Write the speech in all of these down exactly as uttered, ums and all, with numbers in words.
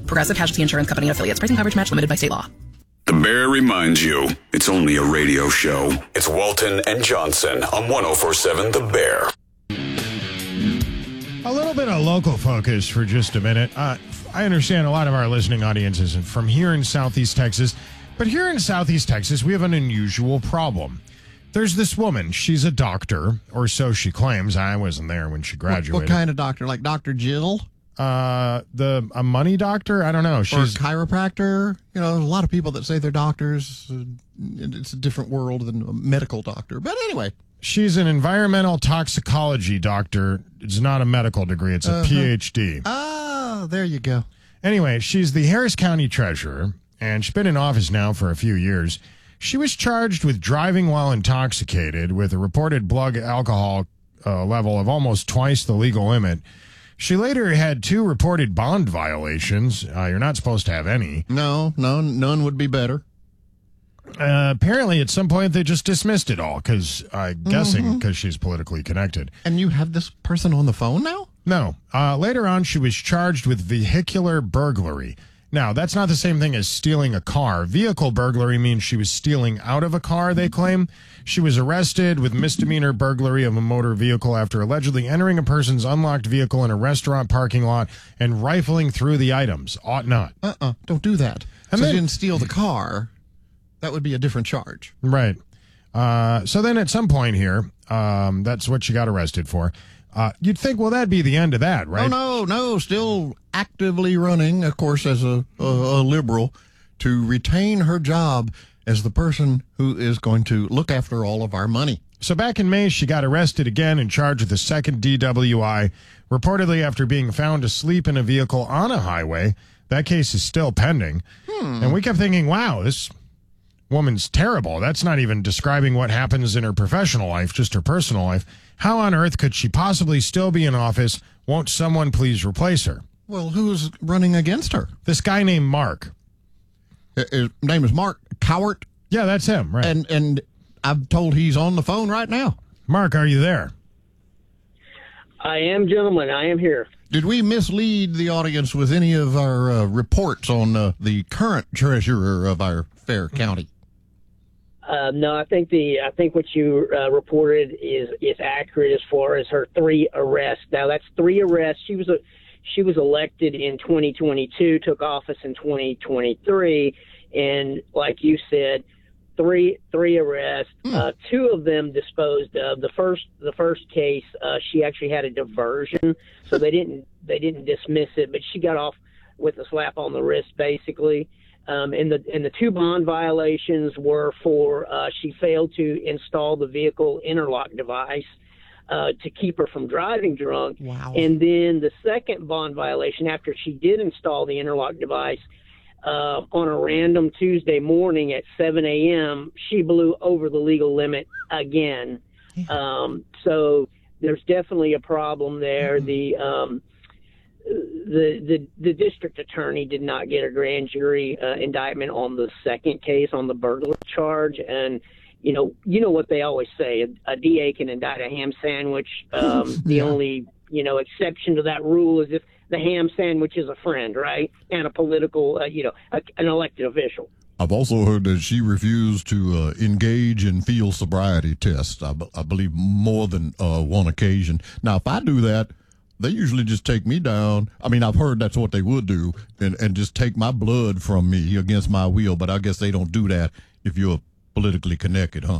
Progressive Casualty Insurance Company and affiliates. Price and coverage match limited by state law. The Bear reminds you, it's only a radio show. It's Walton and Johnson on one oh four point seven The Bear. A little bit of local focus for just a minute. Uh, I understand a lot of our listening audience isn't from here in Southeast Texas, but here in Southeast Texas, we have an unusual problem. There's this woman. She's a doctor, or so she claims. I wasn't there when she graduated. What, what kind of doctor? Like Doctor Jill? Uh, the a money doctor? I don't know. She's or a chiropractor. You know, there's a lot of people that say they're doctors. It's a different world than a medical doctor. But anyway. She's an environmental toxicology doctor. It's not a medical degree. It's a uh-huh. P H D. Oh, there you go. Anyway, she's the Harris County treasurer, and she's been in office now for a few years. She was charged with driving while intoxicated with a reported blood alcohol uh, level of almost twice the legal limit. She later had two reported bond violations. Uh, you're not supposed to have any. No, no, none would be better. Uh, apparently, at some point, they just dismissed it all, because I'm mm-hmm. guessing because she's politically connected. And you have this person on the phone now? No. Uh, later on, she was charged with vehicular burglary. Now, that's not the same thing as stealing a car. Vehicle burglary means she was stealing out of a car, they claim. She was arrested with misdemeanor burglary of a motor vehicle after allegedly entering a person's unlocked vehicle in a restaurant parking lot and rifling through the items. Ought not. Uh-uh. Don't do that. And so then, you didn't steal the car. That would be a different charge. Right. Uh, so then at some point here, um, that's what she got arrested for. Uh, you'd think, well, that'd be the end of that, right? No, no, no. Still actively running, of course, as a, a, a liberal, to retain her job as the person who is going to look after all of our money. So back in May, she got arrested again and charged with a second D W I, reportedly after being found asleep in a vehicle on a highway. That case is still pending. Hmm. And we kept thinking, wow, this woman's terrible. That's not even describing what happens in her professional life, just her personal life. How on earth could she possibly still be in office? Won't someone please replace her? Well, who's running against her? This guy named Mark. His name is Mark Cowart? Yeah, that's him, right. And and I'm told he's on the phone right now. Mark, are you there? I am, gentlemen. I am here. Did we mislead the audience with any of our uh, reports on uh, the current treasurer of our fair county? Uh, no, I think the I think what you uh, reported is is accurate as far as her three arrests. Now that's three arrests. She was a she was elected in twenty twenty-two, took office in twenty twenty-three, and like you said, three three arrests. Hmm. Uh, two of them disposed of. The first the first case, uh, she actually had a diversion, so they didn't they didn't dismiss it, but she got off with a slap on the wrist, basically. Um, and the and the two bond violations were for uh, she failed to install the vehicle interlock device uh, to keep her from driving drunk. Wow. And then the second bond violation, after she did install the interlock device, uh, on a random Tuesday morning at seven a.m., she blew over the legal limit again. Yeah. Um, so there's definitely a problem there. Mm-hmm. The um, The, the the district attorney did not get a grand jury uh, indictment on the second case, on the burglary charge. And, you know, you know what they always say, a, a D A can indict a ham sandwich. Um, the yeah. only, you know, exception to that rule is if the ham sandwich is a friend, right? And a political, uh, you know, a, an elected official. I've also heard that she refused to uh, engage in field sobriety tests, I, b- I believe more than uh, one occasion. Now, if I do that, they usually just take me down. I mean, I've heard that's what they would do, and, and just take my blood from me against my will, but I guess they don't do that if you're politically connected, huh?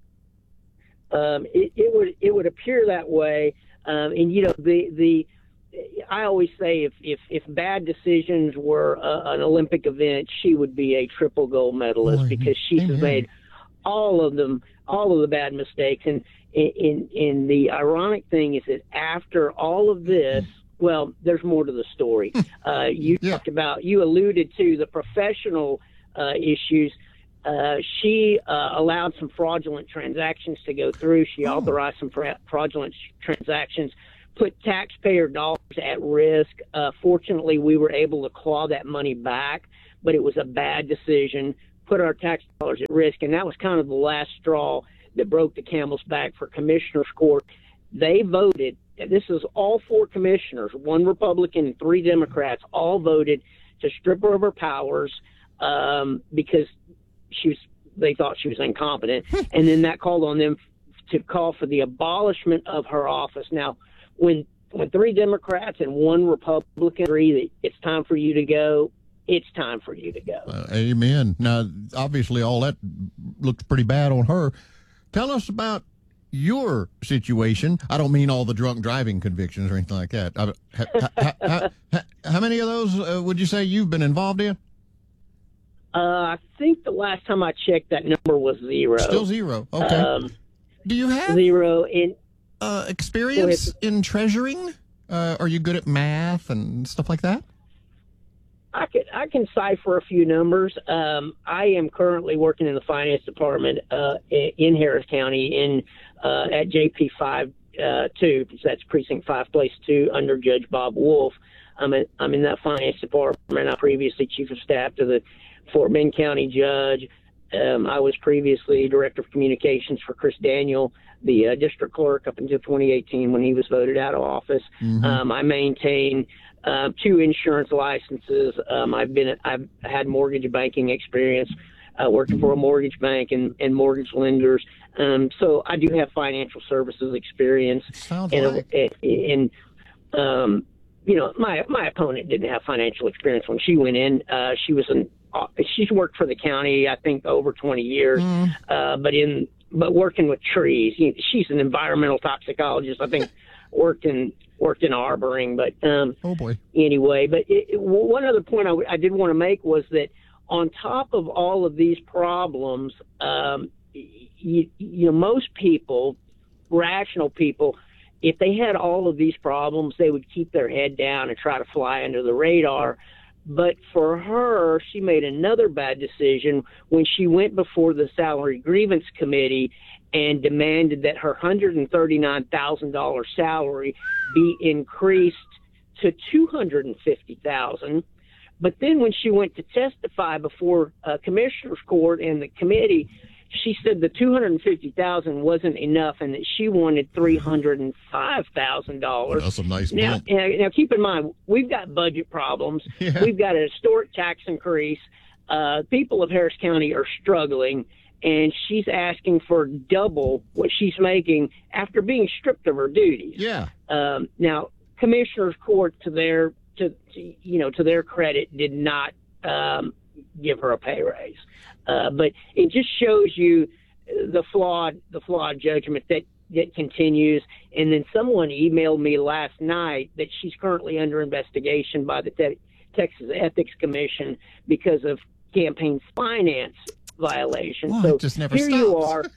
Um, it, it would it would appear that way. Um, and, you know, the the I always say if, if, if bad decisions were uh, an Olympic event, she would be a triple gold medalist oh, because she has made all of them, all of the bad mistakes. And In, in the ironic thing is that after all of this, well, there's more to the story. Uh, you yeah. talked about, you alluded to the professional uh, issues. Uh, she uh, allowed some fraudulent transactions to go through. She oh. authorized some fra- fraudulent transactions, put taxpayer dollars at risk. Uh, fortunately, we were able to claw that money back, but it was a bad decision, put our tax dollars at risk, and that was kind of the last straw that broke the camel's back for Commissioner's Court. They voted, this is all four commissioners, one Republican and three Democrats, all voted to strip her of her powers um, because she was. They thought she was incompetent, and then that called on them to call for the abolishment of her office. Now, when when three Democrats and one Republican agree that it's time for you to go, it's time for you to go. Uh, amen. Now, obviously, all that looks pretty bad on her. Tell us about your situation. I don't mean all the drunk driving convictions or anything like that. I, ha, ha, ha, ha, how many of those uh, would you say you've been involved in? Uh, I think the last time I checked, that number was zero. Still zero. Okay. Um, Do you have zero in uh, experience in treasuring? Uh, are you good at math and stuff like that? I can I can cipher a few numbers. Um, I am currently working in the finance department uh, in Harris County in uh, at J P five uh, two. That's precinct five, place two, under Judge Bob Wolf. I'm in, I'm in that finance department. I'm previously chief of staff to the Fort Bend County judge. Um, I was previously director of communications for Chris Daniel, the uh, district clerk, up until twenty eighteen when he was voted out of office. Mm-hmm. Um, I maintain uh, two insurance licenses. Um, I've been I've had mortgage banking experience, uh, working for a mortgage bank and, and mortgage lenders. Um, so I do have financial services experience. Sounds and, like. and, and um, you know, my my opponent didn't have financial experience when she went in. Uh, she was an She's worked for the county, I think, over twenty years, mm. uh, but in but working with trees. She's an environmental toxicologist. I think worked in worked in arboring. But um, oh boy. Anyway, but it, it, one other point I, w- I did want to make was that on top of all of these problems, um, you, you know, most people, rational people, if they had all of these problems, they would keep their head down and try to fly under the radar. But for her, she made another bad decision when she went before the Salary Grievance Committee and demanded that her one hundred thirty-nine thousand dollars salary be increased to two hundred fifty thousand dollars. But then when she went to testify before uh, Commissioner's Court and the committee, she said the two hundred fifty thousand dollars wasn't enough and that she wanted three hundred five thousand dollars. That's a nice now, bump. now, now, keep in mind, we've got budget problems. Yeah. We've got a historic tax increase. Uh, people of Harris County are struggling, and she's asking for double what she's making after being stripped of her duties. Yeah. Um, now, Commissioner's Court, to their to, to you know to their credit, did not um, give her a pay raise. Uh, but it just shows you the flawed, the flawed judgment that, that continues. And then someone emailed me last night that she's currently under investigation by the te- Texas Ethics Commission because of campaign finance violations. Well, so it just never here stops. you are.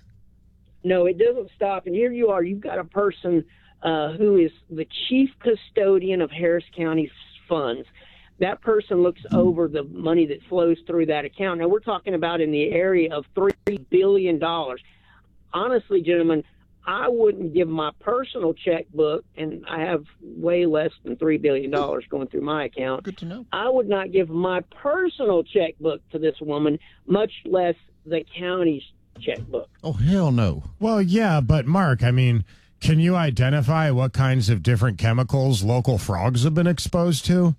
No, it doesn't stop. And here you are. You've got a person uh, who is the chief custodian of Harris County's funds. That person looks over the money that flows through that account. Now, we're talking about in the area of three billion dollars. Honestly, gentlemen, I wouldn't give my personal checkbook, and I have way less than three billion dollars going through my account. Good to know. I would not give my personal checkbook to this woman, much less the county's checkbook. Oh, hell no. Well, yeah, but Mark, I mean, can you identify what kinds of different chemicals local frogs have been exposed to?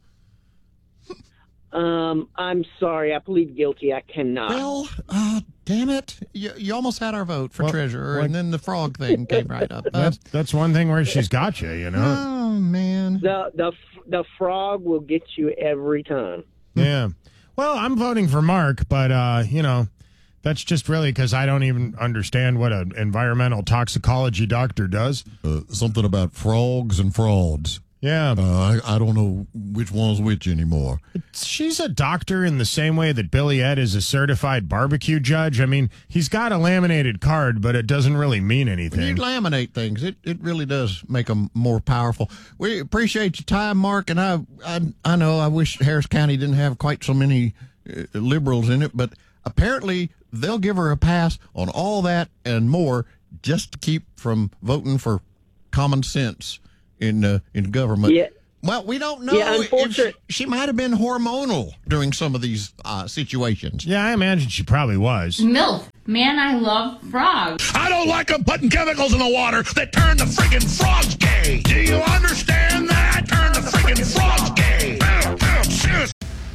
Um, I'm sorry. I plead guilty. I cannot. Well, uh, damn it. You, you almost had our vote for Well, treasurer, like- and then the frog thing came right up. Uh, That's that's one thing where she's got you, you know. oh, man. The the the frog will get you every time. Yeah. Well, I'm voting for Mark, but uh, you know, that's just really because I don't even understand what an environmental toxicology doctor does. Uh, something about frogs and frauds. Yeah. Uh, I, I don't know which one's which anymore. She's a doctor in the same way that Billy Ed is a certified barbecue judge. I mean, he's got a laminated card, but it doesn't really mean When you anything. laminate things, it, it really does make them more powerful. We appreciate your time, Mark, and I I, I know I wish Harris County didn't have quite so many uh, liberals in it, but apparently they'll give her a pass on all that and more just to keep from voting for common sense in uh, in government. Yeah. Well, we don't know Yeah, if she, unfortunate- she might have been hormonal during some of these uh, situations. Yeah, I imagine she probably was. MILF. Man, I love frogs. I don't like them putting chemicals in the water that turn the friggin' frogs gay. Do you understand that? Turn the friggin' frogs gay.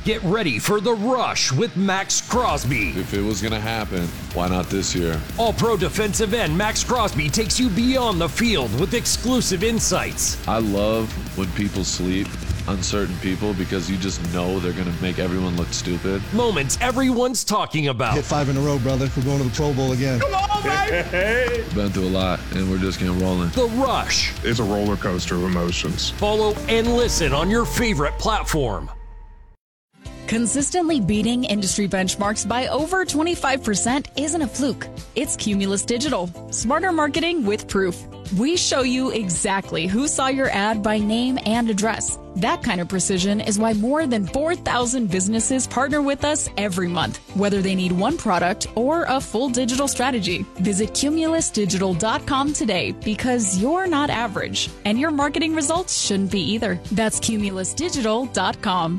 Get ready for The Rush with Max Crosby. If it was going to happen, why not this year? All-Pro defensive end Max Crosby takes you beyond the field with exclusive insights. I love when people sleep on certain people because you just know they're going to make everyone look stupid. Moments everyone's talking about. Hit five in a row, brother. We're going to the Pro Bowl again. Come on, baby! Been through a lot, and we're just getting rolling. The Rush. It's a roller coaster of emotions. Follow and listen on your favorite platform. Consistently beating industry benchmarks by over twenty-five percent isn't a fluke. It's Cumulus Digital. Smarter marketing with proof. We show you exactly who saw your ad by name and address. That kind of precision is why more than four thousand businesses partner with us every month, whether they need one product or a full digital strategy. Visit cumulus digital dot com today because you're not average, and your marketing results shouldn't be either. That's cumulus digital dot com.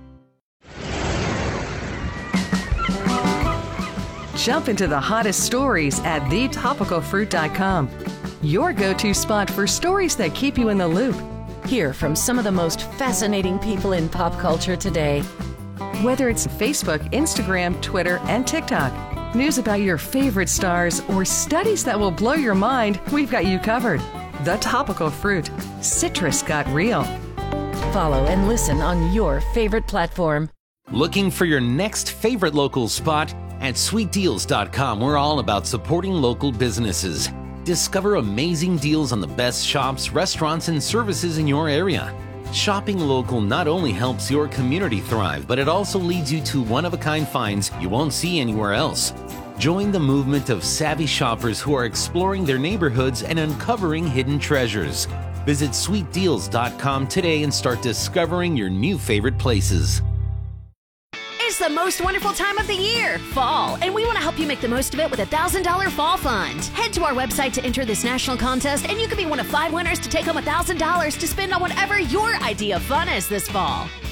Jump into the hottest stories at the topical fruit dot com. Your go-to spot for stories that keep you in the loop. Hear from some of the most fascinating people in pop culture today. Whether it's Facebook, Instagram, Twitter, and TikTok, news about your favorite stars, or studies that will blow your mind, we've got you covered. The Topical Fruit. Citrus got real. Follow and listen on your favorite platform. Looking for your next favorite local spot? At sweet deals dot com, we're all about supporting local businesses. Discover amazing deals on the best shops, restaurants, and services in your area. Shopping local not only helps your community thrive, but it also leads you to one-of-a-kind finds you won't see anywhere else. Join the movement of savvy shoppers who are exploring their neighborhoods and uncovering hidden treasures. Visit sweet deals dot com today and start discovering your new favorite places. It's the most wonderful time of the year, fall, and we want to help you make the most of it with a one thousand dollars fall fund. Head to our website to enter this national contest, and you could be one of five winners to take home one thousand dollars to spend on whatever your idea of fun is this fall.